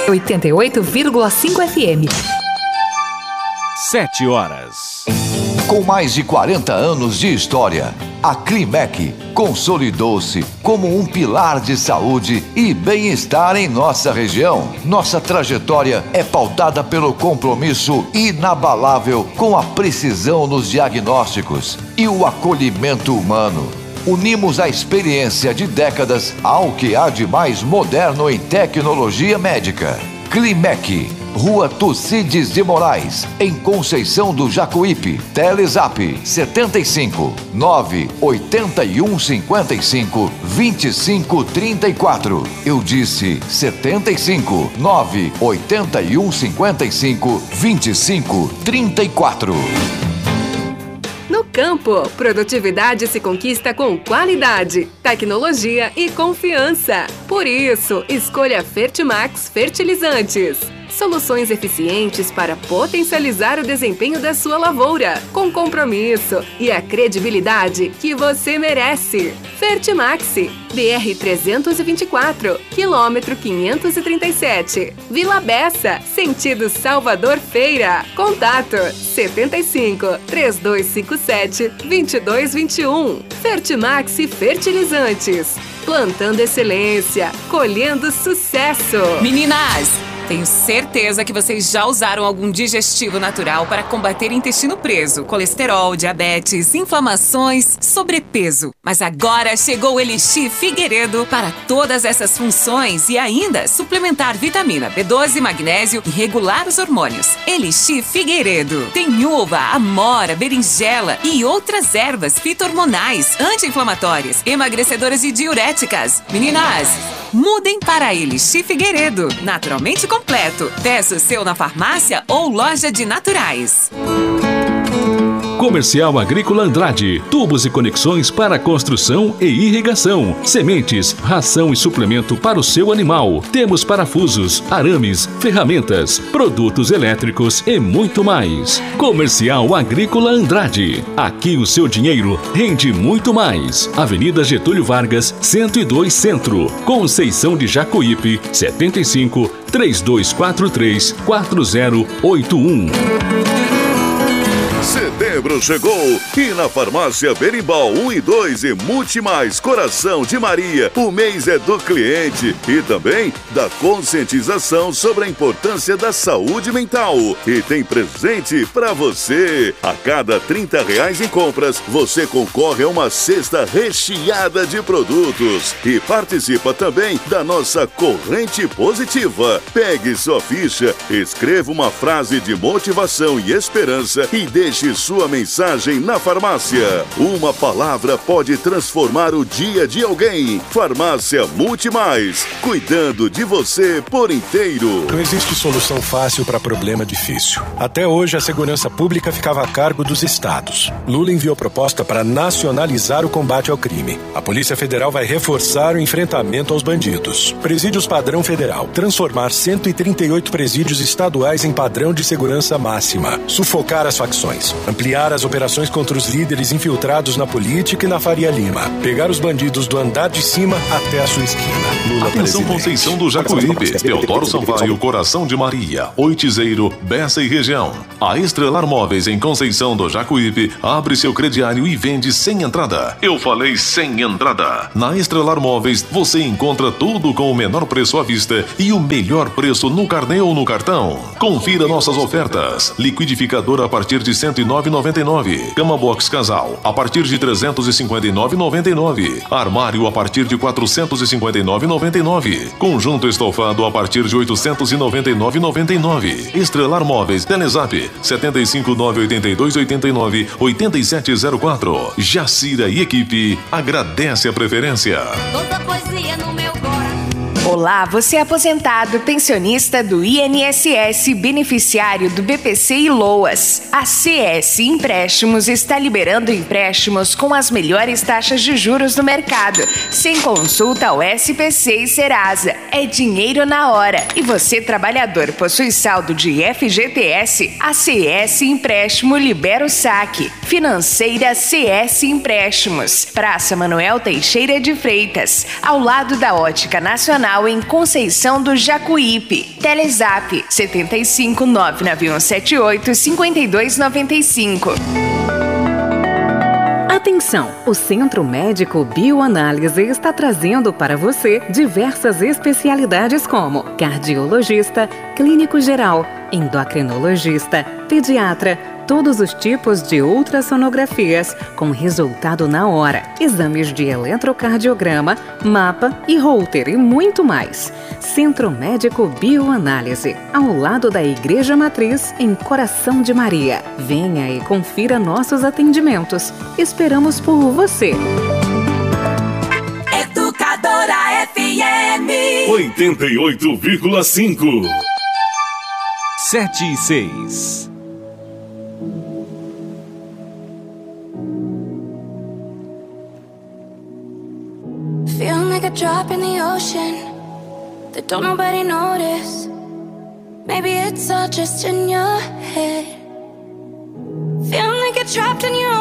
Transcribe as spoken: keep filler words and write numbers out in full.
oitenta e oito vírgula cinco F M. Sete horas. Com mais de quarenta anos de história, a Climec consolidou-se como um pilar de saúde e bem-estar em nossa região. Nossa trajetória é pautada pelo compromisso inabalável com a precisão nos diagnósticos e o acolhimento humano. Unimos a experiência de décadas ao que há de mais moderno em tecnologia médica. Climec, Rua Tucídides de Moraes, em Conceição do Jacuípe. Telezap setenta e cinco, nove oitenta e um cinquenta e cinco, vinte e cinco trinta e quatro. Eu disse setenta e cinco, nove oitenta e um cinquenta e cinco, vinte e cinco trinta e quatro. No campo, produtividade se conquista com qualidade, tecnologia e confiança. Por isso, escolha Fertimax Fertilizantes. Soluções eficientes para potencializar o desempenho da sua lavoura, com compromisso e a credibilidade que você merece. Fertimax, B R trezentos e vinte e quatro, quilômetro quinhentos e trinta e sete, Vila Bessa, sentido Salvador Feira. Contato setenta e cinco, três dois cinco sete, vinte e dois vinte e um. Fertimax Fertilizantes, plantando excelência, colhendo sucesso. Meninas! Tenho certeza que vocês já usaram algum digestivo natural para combater intestino preso, colesterol, diabetes, inflamações, sobrepeso. Mas agora chegou o Elixir Figueiredo para todas essas funções e ainda suplementar vitamina B doze, magnésio e regular os hormônios. Elixir Figueiredo tem uva, amora, berinjela e outras ervas fito-hormonais, anti-inflamatórias, emagrecedoras e diuréticas. Meninas, mudem para Elixir Figueiredo, naturalmente completo. Peça o seu na farmácia ou loja de naturais. Comercial Agrícola Andrade, tubos e conexões para construção e irrigação, sementes, ração e suplemento para o seu animal. Temos parafusos, arames, ferramentas, produtos elétricos e muito mais. Comercial Agrícola Andrade, aqui o seu dinheiro rende muito mais. Avenida Getúlio Vargas, cento e dois Centro, Conceição de Jacuípe, setenta e cinco, três dois quatro três, quatro zero oito um. Setembro chegou e na farmácia Berimbau um e dois e Multimais Coração de Maria, o mês é do cliente e também da conscientização sobre a importância da saúde mental. E tem presente pra você. A cada trinta reais em compras, você concorre a uma cesta recheada de produtos e participa também da nossa corrente positiva. Pegue sua ficha, escreva uma frase de motivação e esperança e deixe sua mensagem na farmácia. Uma palavra pode transformar o dia de alguém. Farmácia Multimais, cuidando de você por inteiro. Não existe solução fácil para problema difícil. Até hoje, a segurança pública ficava a cargo dos estados. Lula enviou proposta para nacionalizar o combate ao crime. A Polícia Federal vai reforçar o enfrentamento aos bandidos. Presídios padrão federal. Transformar cento e trinta e oito presídios estaduais em padrão de segurança máxima. Sufocar as facções. Ampliar as operações contra os líderes infiltrados na política e na Faria Lima. Pegar os bandidos do andar de cima até a sua esquina. Lula Atenção, presidente. Conceição do Jacuípe, Teodoro Sampaio, Coração de Maria, Oitizeiro, Bessa e região. A Estrelar Móveis em Conceição do Jacuípe abre seu crediário e vende sem entrada. Eu falei sem entrada. Na Estrelar Móveis você encontra tudo com o menor preço à vista e o melhor preço no carnê ou no cartão. Confira nossas ofertas. Liquidificador a partir de cento e nove reais e noventa e nove centavos. Cama box casal a partir de trezentos e cinquenta e nove reais e noventa e nove centavos. Armário a partir de quatrocentos e cinquenta e nove reais e noventa e nove centavos. Conjunto estofado a partir de oitocentos e noventa e nove reais e noventa e nove centavos. Estrelar Móveis, Telezap setenta e cinco, nove oito dois, oito nove, oito sete zero quatro. Jacira e equipe agradece a preferência. Toda poesia no meu coração. Olá, você é aposentado, pensionista do I N S S, beneficiário do B P C e Loas. A C S Empréstimos está liberando empréstimos com as melhores taxas de juros do mercado, sem consulta ao S P C e Serasa. É dinheiro na hora. E você, trabalhador, possui saldo de F G T S? A C S Empréstimo libera o saque. Financeira C S Empréstimos. Praça Manuel Teixeira de Freitas, ao lado da Ótica Nacional, em Conceição do Jacuípe. Telezap setenta e cinco, nove nove um sete oito, cinco dois nove cinco. Atenção! O Centro Médico Bioanálise está trazendo para você diversas especialidades como cardiologista, clínico geral, endocrinologista, pediatra, todos os tipos de ultrassonografias com resultado na hora, exames de eletrocardiograma, mapa e Holter e muito mais. Centro Médico Bioanálise, ao lado da Igreja Matriz, em Coração de Maria. Venha e confira nossos atendimentos. Esperamos por você. Educadora F M oitenta e oito vírgula cinco. Sete e seis. Feeling like a drop in the ocean that don't nobody notice. Maybe it's all just in your head. Feeling like you're trapped in your